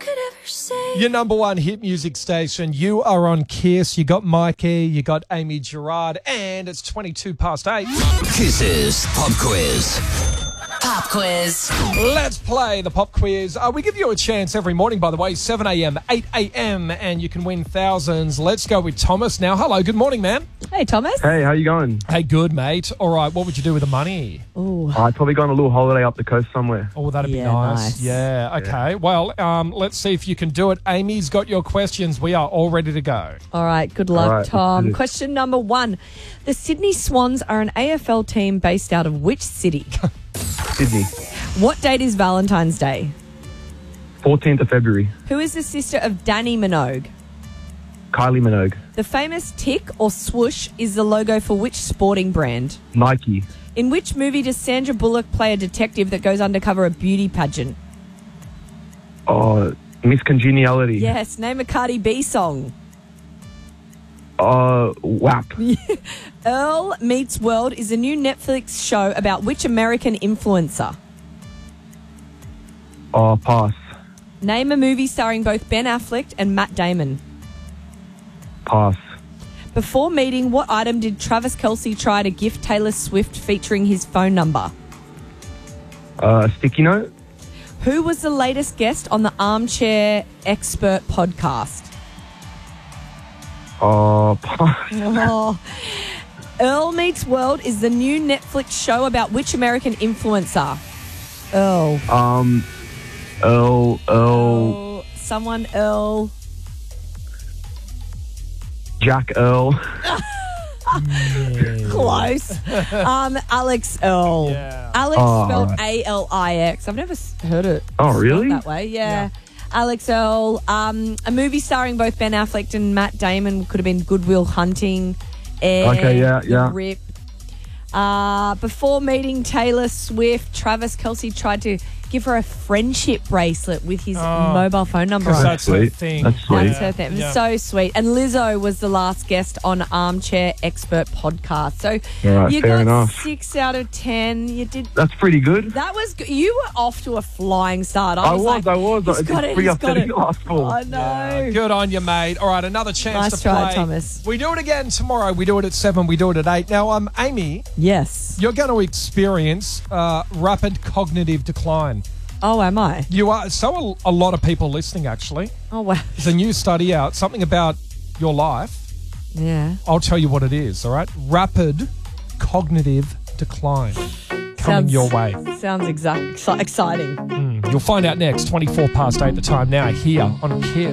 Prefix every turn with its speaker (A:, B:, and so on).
A: could ever say.
B: Your number one hit music station. You are on Kiss. You got Mikey, you got Amy Gerard, and it's 8:22.
C: Kiss's Pop Quiz.
A: Pop quiz.
B: Let's play the pop quiz. We give you a chance every morning, by the way, 7 a.m., 8 a.m., and you can win thousands. Let's go with Thomas now. Hello, good morning, man.
D: Hey, Thomas.
E: Hey, how you going?
B: Hey, good, mate. All right, what would you do with the money?
D: Ooh.
E: I'd probably go on a little holiday up the coast somewhere.
B: Oh, that'd be
D: Yeah,
B: nice.
D: nice.
B: Yeah, okay. Well, let's see if you can do it. Amy's got your questions. We are all ready to go.
D: All right, good luck,
E: All right,
D: Tom.
E: let's do this.
D: Question number 1. The Sydney Swans are an AFL team based out of which city?
E: Sydney,
D: What date is Valentine's Day?
E: 14th of February.
D: Who is the sister of Danny Minogue?
E: Kylie Minogue.
D: The famous tick or swoosh is the logo for which sporting brand?
E: Nike.
D: In which movie does Sandra Bullock play a detective that goes undercover a beauty pageant?
E: Miss Congeniality.
D: Yes, name a Cardi B song.
E: WAP.
D: Earl Meets World is a new Netflix show about which American influencer?
E: Pass.
D: Name a movie starring both Ben Affleck and Matt Damon.
E: Pass.
D: Before meeting, what item did Travis Kelce try to gift Taylor Swift featuring his phone number?
E: A sticky note.
D: Who was the latest guest on the Armchair Expert podcast?
E: Pass.
D: Oh. Earl Meets World is the new Netflix show about which American influencer? Earl.
E: Earl.
D: Oh, someone Earl.
E: Jack Earl.
D: Close. Alex Earl.
B: Yeah.
D: Alex spelled
E: right.
D: Alix. I've never heard it.
E: Oh, really?
D: spelled that way, yeah. Alex Earl. A movie starring both Ben Affleck and Matt Damon could have been Good Will Hunting. And
E: Okay, yeah,
D: The
E: yeah.
D: Rip. Before meeting Taylor Swift, Travis Kelce tried to give her a friendship bracelet with his mobile phone number
B: Because
D: on it.
B: that's her
E: Sweet.
B: thing.
E: That's sweet.
D: That's her thing. It was
B: Yeah.
D: so sweet. And Lizzo was the last guest on Armchair Expert podcast. So
E: All right,
D: you
E: fair
D: got
E: enough.
D: 6 out of 10. You did.
E: That's pretty good.
D: That was good. You were off to a flying start.
E: I was.
D: He's
E: It's
D: got it.
E: pretty
D: He's got
E: upsetting
D: it.
E: last call.
D: I know.
B: Yeah, good on you, mate. All right, another chance
D: Nice
B: to
D: try,
B: play.
D: Thomas.
B: We do it again tomorrow. We do it at 7. We do it at 8. Now, Amy,
D: Yes.
B: you're going to experience rapid cognitive decline.
D: Oh, am I?
B: You are. So a lot of people listening, actually.
D: Oh, wow.
B: There's a new study out, something about your life.
D: Yeah.
B: I'll tell you what it is, all right? Rapid cognitive decline coming your way.
D: Sounds exciting.
B: You'll find out next, 8:24 the time now, here on Kiss.